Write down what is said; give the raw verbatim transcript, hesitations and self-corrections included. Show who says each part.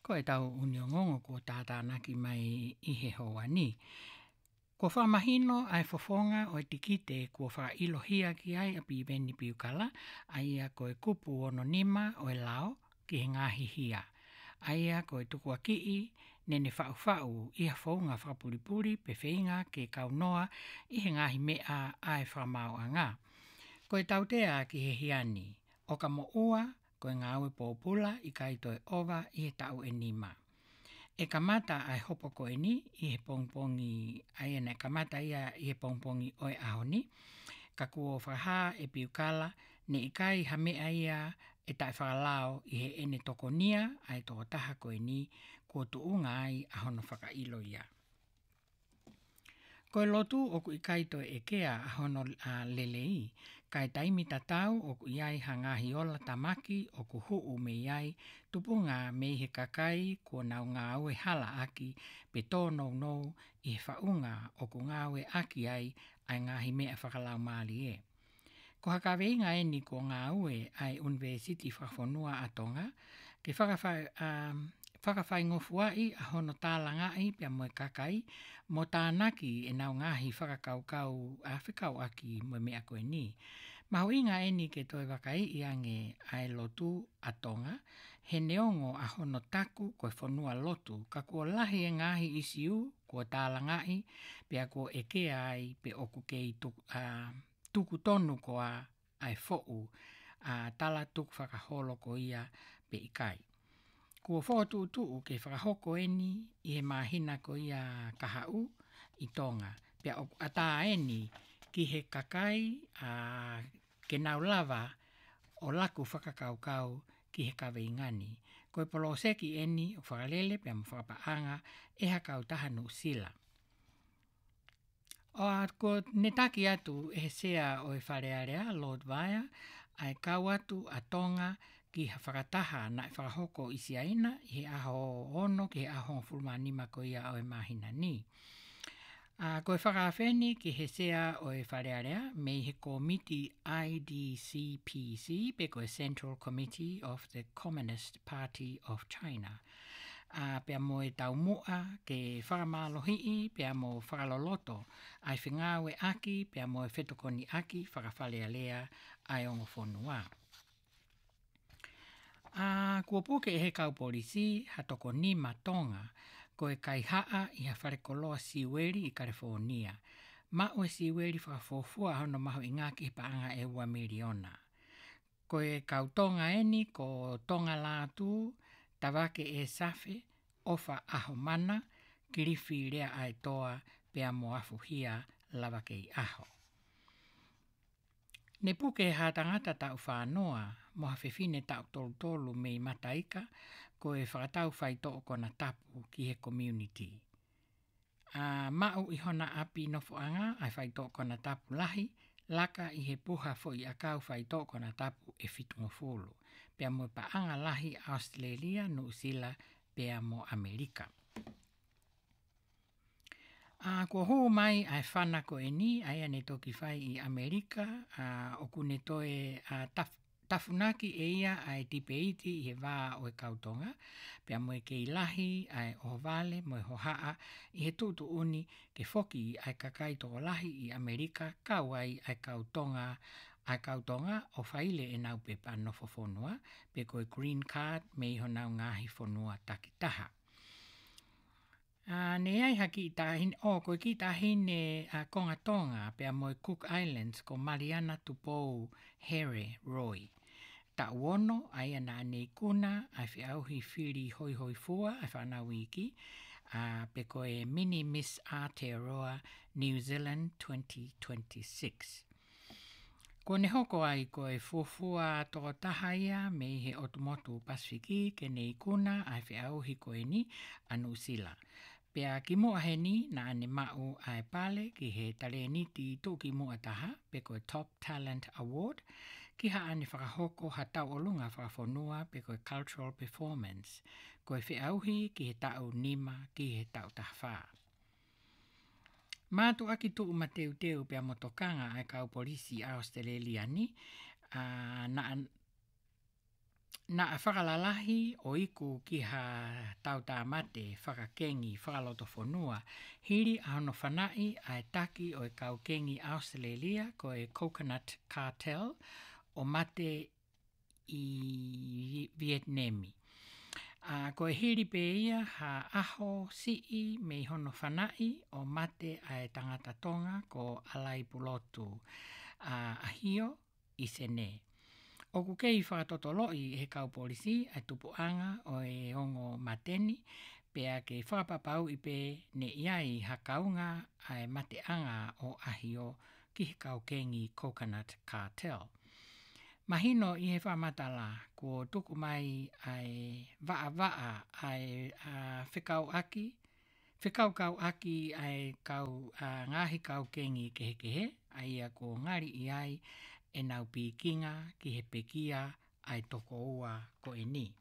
Speaker 1: Ko e tau uniongongo ko tātānaki mai i he hoa ni. Ko whamahino ai fofonga o e tikite ko whailohia ki ai a pi veni piukala, aia ko e kupu ono nima o e lao ki he ngahi hia. Aia ko e tukua kii, nene whau whau i ha whaunga whapuripuri pe whainga ke kaunoa i he ngahi mea ai whamau a ngā. Ko e tautea ki he hiani, o ka mo ua ko e ngāwe pōpula i kaito e ova i he tau e nima. E kamata ai hopo ko e ni i he pongpongi, ai ena e kamata ia i he pongpongi o e ahoni, ka kua whaha e piukala, ne i kai ha mea ia e tai whakalao i he ene tokonia ai toko taha ko e ni kua tuunga ai a hono whakailo ia. Ko e lotu o ku i kaito e kea a hono uh, lelei, kai taimi tatau o ku iai hangahi ola tamaki o ku huu me iai tupunga me he kakai kua nau ngā ue hala aki pe tōno nou i he whaunga o ku ngā ue aki ai ai ngahi mea whakalau maali e. Ko hakaweinga e ni ko ngā ue ai University whakafonua atonga, ke whakawhai, um, whakawhai ngofuai a hono tālangai pia moe kakai, mo tānaki e nau ngahi whakakaukau a whikau aki moe mea koe ni. Maho inga e ni ke toi wakai i ange ai lotu atonga, he neongo a hono taku koe whanua lotu, ka kua lahi e ngahi isiu, kua tālangai, pia kua eke ai pe oku kei tuku, uh, tuku tonu koa ai fo'u, uh, tala tuku whakaholo ko ia pe ikai. Kua whotu tuu ke whakahoko eni i he mahina ko ia kahau i tonga. Pia o ata eni ki he kakai a ke nau lava o laku whakakaukau ki he kaweingani. Ko e polo seki eni o whakalele pia mo whakapaanga e hakau tahanu sila. O a ko netaki atu e he sea o e wharearea Lord Vaea ai kau atu a tonga ki ha whakataha na e whakahoko isi aina i he aho ono ki he aho fulmanima ko ia o e mahina ni. Uh, ko e whakawheni ki he sea o e wharearea me he komiti I D C P C pe ko e Central Committee of the Communist Party of China. Uh, pia mo e taumua ke whakamālohii, pia mo whakaloloto ai whingawe aki, pia mo e whetokoni aki, whakawhalealea ai ongo whonua. Uh, kua puke e he kau polisi, hatoko ni matonga, ko e kai haa i ha wharekoloa siweri i California. Ma o e siweri whakafofua hono maho i ngāki he paanga e ua miliona. Ko e kau tonga eni, ko tonga lātu, tawake e safe, ofa aho mana, kirifi rea ai toa, pea mo afuhia lawake i aho. Ne puke e hātangata tau whānoa, mo hawhewhine tau tolu tolu mei mataika, ko e whakatau whaito o kona tapu ki he community. Uh, mau i hona api nofoanga ai whaito o kona tapu lahi, laka i he puha fo i akau whaito o kona tapu e fitungo fulu. Pea mo paanga lahi Australia, New Zealand, pea mo Amerika. Uh, ko hou mai ai whana ko e ni, ai ane toki whai i Amerika, uh, o kune toe uh, taf, tafunaki e ia ai tipeiti i he wā o e kautonga, pia mo e kei lahi ai o vale mo e hohaa i he tutu uni ke foki ai kakai toko lahi i Amerika, kauai ai kautonga, ai kautonga o whaile e nau pe pa nofo whonua, pe koe green card me iho nau ngahi whonua takitaha. Uh, ne ai haki i tāhine, o oh, koe ki tāhine uh, konga tonga pia mo e Cook Islands ko Mariana Tupou Here Roy. Ta uono ai ana anei kuna ai whi auhi whiri hoi hoi fua ai whanau iki uh, pe koe Mini Miss Aotearoa New Zealand twenty twenty-six. Ko ne hoko ai koe fuafua toko taha ia me he otomotu Pasifiki ke nei kuna ai whi auhi koe ni anu sila. Pea ki mua he ni na ane mau ai pale ki he tale niti tō ki mua taha pe koe Top Talent Award ki ha ane whakahoko ha tau olunga whakawhonua pe koe Cultural Performance koe whi auhi ki he tau nima ki he tau tahawha. Mātu aki tuu ma teu teu pea motokanga ai kau polisi a Australia ni uh, na Na whakalalahi o iku ki ha tau tā mate whakakengi whakalotofonua, hiri ahono whanai ai taki o e kaukengi Australia ko e Coconut Cartel o mate i Vietnami. Uh, ko e hiri pe ia ha aho sii me hono whanai o mate ai tangata tonga ko alai pulotu uh, ahio i sene. O ku kei whakatotoloi he kau polisi ai tupuanga o e ongo mateni pea ke whakapapau i pe ne iai hakaunga ai mateanga o ahio ki he kau kengi Coconut Cartel. Mahino i he whamatala ko tuku mai ai waa waa ai uh, whikau aki, whikau kau aki ai kau uh, ngahi kau kengi kehe kehe, ai a ko ngari i ai e nau pikinga ki he pekia ai toko ua ko e ni.